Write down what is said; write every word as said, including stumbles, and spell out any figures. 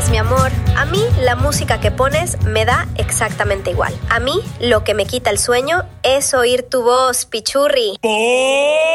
sabes, mi amor, a mí la música que pones me da exactamente igual. A mí lo que me quita el sueño es oír tu voz, pichurri.